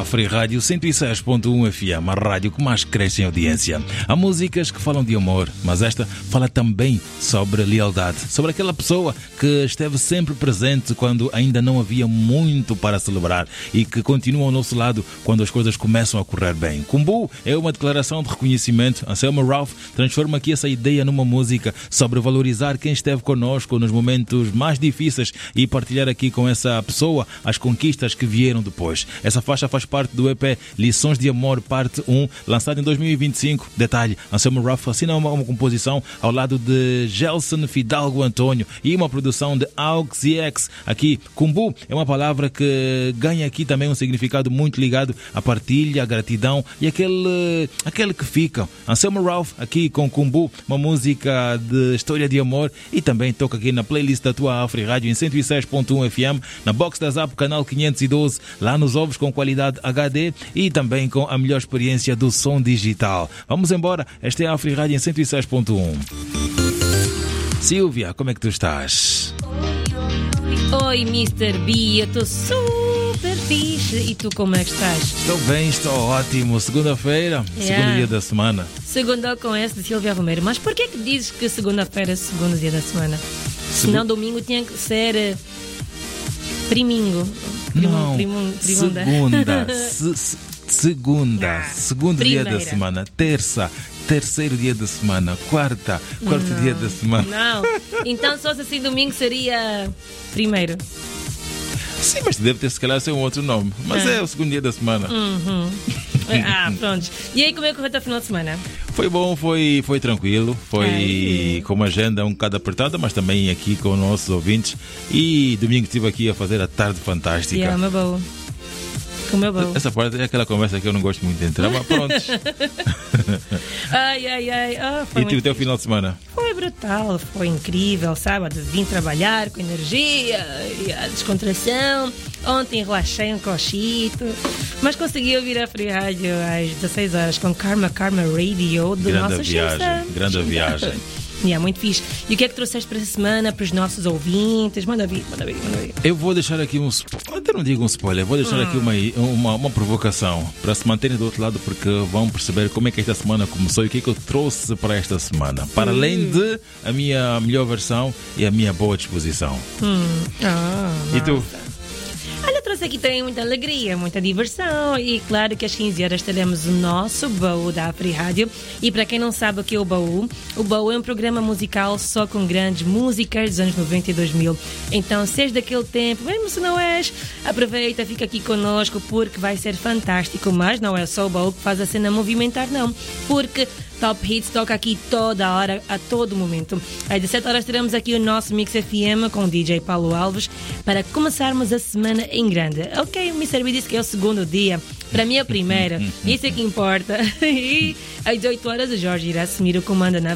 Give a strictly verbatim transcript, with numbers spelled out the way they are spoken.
Free Rádio cento e seis ponto um F M, a rádio que mais cresce em audiência. Há músicas que falam de amor, mas esta fala também sobre lealdade, sobre aquela pessoa que esteve sempre presente quando ainda não havia muito para celebrar e que continua ao nosso lado quando as coisas começam a correr bem. Kumbu é uma declaração de reconhecimento. Anselmo Ralph transforma aqui essa ideia numa música sobre valorizar quem esteve connosco nos momentos mais difíceis e partilhar aqui com essa pessoa as conquistas que vieram depois. Essa faixa faz parte do E P Lições de Amor, parte um, lançado em dois mil e vinte e cinco. Detalhe, Anselmo Ralph assina uma, uma composição ao lado de Gelson Fidalgo Antônio e uma produção de Aux e X. Aqui, Kumbu é uma palavra que ganha aqui também um significado muito ligado à partilha, à gratidão e aquele, aquele que fica. Anselmo Ralph aqui com Kumbu, uma música de história de amor, e também toca aqui na playlist da tua Afri Rádio em cento e seis ponto um F M, na box da Zap, canal quinhentos e doze, lá nos ovos com qualidade H D e também com a melhor experiência do som digital. Vamos embora, esta é a Afri Rádio em cento e seis ponto um. Silvia, como é que tu estás? Oi, mister B, eu estou super fixe. E tu, como é que estás? Estou bem, estou ótimo. Segunda-feira, Yeah. segundo dia da semana. Segunda com S de Silvia Romero. Mas por que que dizes que segunda-feira é o segundo dia da semana? Senão domingo tinha que ser eh, primingo. Primo, Não, primo, primunda. segunda, se, se, segunda, Ah, segundo dia da primeira. semana, terça, terceiro dia da semana, quarta, quarto Não. dia da semana. Não. Então, se fosse assim, domingo seria primeiro. Sim, mas deve ter se calhar ser um outro nome. Mas Ah. é o segundo dia da semana. Uhum. Ah, pronto. E aí, como é que correu o teu final de semana? Foi bom, foi, foi tranquilo, foi Ai. com uma agenda um bocado apertada, mas também aqui com os nossos ouvintes. E domingo estive aqui a fazer a tarde fantástica. Yeah, uma boa. Comeu boa. Essa parte é aquela conversa que eu não gosto muito de entrar, mas pronto. Ai, ai, ai. Ah, foi E muito tive o teu fixe. final de semana? Foi brutal, foi incrível. Sábado vim trabalhar com energia e a descontração. Ontem relaxei um cochito, mas consegui ouvir a Free Rádio às dezasseis horas com Karma Karma Radio do Grande nosso viagem, Xinxã. grande viagem. E é muito fixe. E o que é que trouxeste para essa semana, para os nossos ouvintes? Manda vir, manda vir, manda vir. Eu vou deixar aqui um spoiler, eu não digo um spoiler, vou deixar aqui uma, uma, uma provocação para se manterem do outro lado, porque vão perceber como é que esta semana começou e o que é que eu trouxe para esta semana. Para além de a minha melhor versão e a minha boa disposição. Hum. Ah, E tu? nossa. Olha, trouxe aqui também muita alegria, muita diversão e claro que às quinze horas teremos o nosso baú da Afri Rádio. E para quem não sabe o que é o baú, o baú é um programa musical só com grandes músicas dos anos noventa e dois mil. Então, se és daquele tempo, mesmo se não és, aproveita, fica aqui connosco porque vai ser fantástico. Mas não é só o baú que faz a cena movimentar, não. Porque Top Hits toca aqui toda a hora, a todo momento. Às dezessete horas teremos aqui o nosso Mix F M com o D J Paulo Alves para começarmos a semana em grande. Ok, o mister B disse que é o segundo dia. Para mim é o primeiro. Isso é que importa. E às dezoito horas o Jorge irá assumir o comando na